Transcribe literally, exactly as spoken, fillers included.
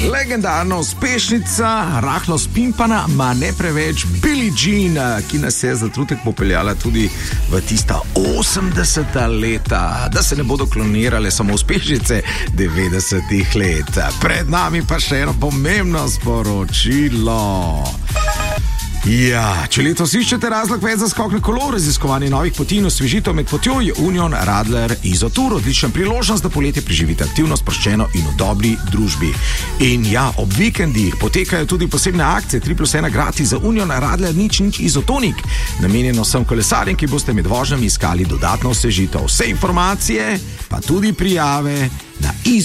Legendarna uspešnica, rahlo spimpana, ma ne preveč Billie Jean, ki nas je za trenutek popeljala tudi v tista osemdeseta leta, da se ne bodo klonirale samo uspešnice devetdesetih let. Pred nami pa še eno pomembno sporočilo. Ja, če letos iščete razlog več za skok na kolo, raziskovanje novih poti in osvežitev med potjo, je Union Radler Izotour odlična priložnost, da poletje preživite aktivno, sproščeno in v dobri družbi. In ja, ob vikendih potekajo tudi posebne akcije, tri plus ena gratis za Union Radler nič nič Izotonik, namenjeno vsem kolesarjem, ki boste med vožnjami iskali dodatno osvežitev. Vse informacije, pa tudi prijave na Izotonik.